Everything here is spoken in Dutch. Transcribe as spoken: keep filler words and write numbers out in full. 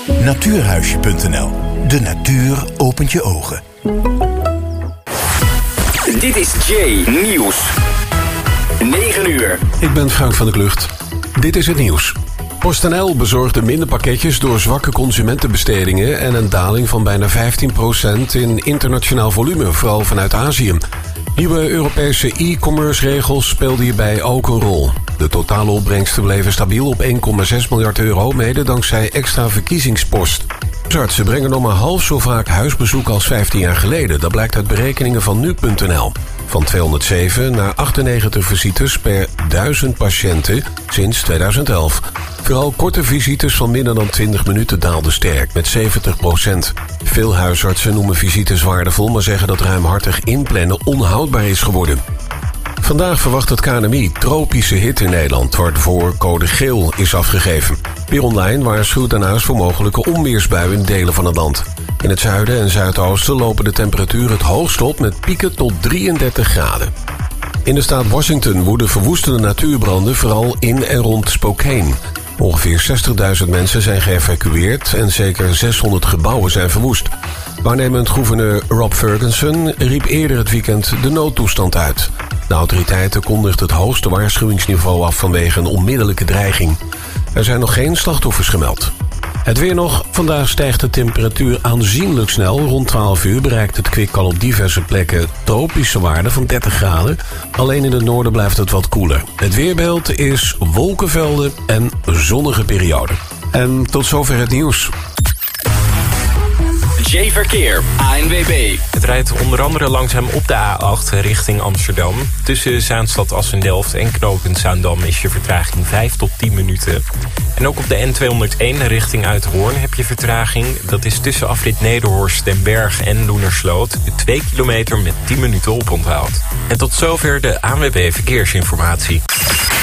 Natuurhuisje punt n l. De natuur opent je ogen. Dit is Jay Nieuws. negen uur. Ik ben Frank van der Klucht. Dit is het nieuws. PostNL bezorgde minder pakketjes door zwakke consumentenbestedingen en een daling van bijna vijftien procent in internationaal volume, vooral vanuit Azië. Nieuwe Europese e-commerce regels speelden hierbij ook een rol. De totale opbrengsten bleven stabiel op één komma zes miljard euro, mede dankzij extra verkiezingspost. Huisartsen brengen nog maar half zo vaak huisbezoek als vijftien jaar geleden. Dat blijkt uit berekeningen van nu punt n l. Van tweehonderdzeven naar achtennegentig visites per duizend patiënten sinds tweeduizend elf. Vooral korte visites van minder dan twintig minuten daalden sterk, met zeventig procent. Veel huisartsen noemen visites waardevol, maar zeggen dat ruimhartig inplannen onhoudbaar is geworden. Vandaag verwacht het K N M I tropische hitte in Nederland, waarvoor code geel is afgegeven. Weer Online waarschuwt daarnaast voor mogelijke onweersbuien in delen van het land. In het zuiden en zuidoosten lopen de temperaturen het hoogst op met pieken tot drieëndertig graden. In de staat Washington woeden verwoestende natuurbranden vooral in en rond Spokane. Ongeveer zestigduizend mensen zijn geëvacueerd en zeker zeshonderd gebouwen zijn verwoest. Waarnemend gouverneur Rob Ferguson riep eerder het weekend de noodtoestand uit. De autoriteiten kondigden het hoogste waarschuwingsniveau af vanwege een onmiddellijke dreiging. Er zijn nog geen slachtoffers gemeld. Het weer nog. Vandaag stijgt de temperatuur aanzienlijk snel. Rond twaalf uur bereikt het kwik al op diverse plekken tropische waarden van dertig graden. Alleen in het noorden blijft het wat koeler. Het weerbeeld is wolkenvelden en zonnige perioden. En tot zover het nieuws. J-Verkeer, A N W B. Het rijdt onder andere langzaam op de A acht richting Amsterdam. Tussen Zaanstad Assendelft en knooppunt Zaandam is je vertraging vijf tot tien minuten. En ook op de N tweehonderdéén richting Uithoorn heb je vertraging. Dat is tussen afrit Nederhorst, Den Berg en Loenersloot. twee kilometer met tien minuten oponthoud. En tot zover de A N W B Verkeersinformatie.